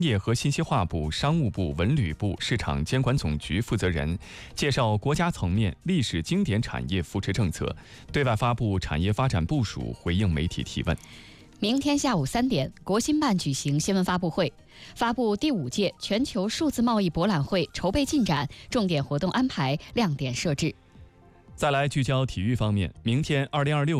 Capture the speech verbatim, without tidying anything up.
业和信息化部、商务部、文旅部、市场监管总局负责人介绍国家层面历史经典产业扶持政策，对外发布产业发展部署，回应媒体提问。 明天下午三点，国新办举行新闻发布会，发布第五届全球数字贸易博览会筹备进展、重点活动安排、亮点设置。 再来聚焦体育方面，明天二零二六